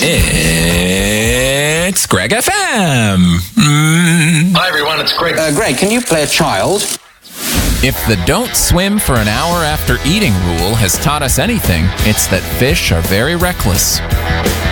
It's Greg FM. Hi, everyone. It's Greg. Greg, can you play a child? If the don't swim for an hour after eating rule has taught us anything, it's that fish are very reckless.